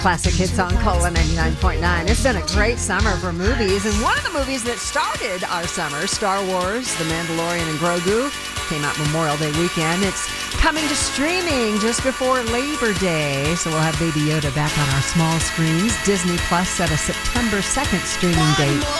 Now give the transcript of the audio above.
Classic hits on Cola 99.9. It's been a great summer for movies, and one of the movies that started our summer, Star Wars, The Mandalorian and Grogu, came out Memorial Day weekend. It's coming to streaming just before Labor Day, so we'll have Baby Yoda back on our small screens. Disney Plus set a September 2nd streaming date.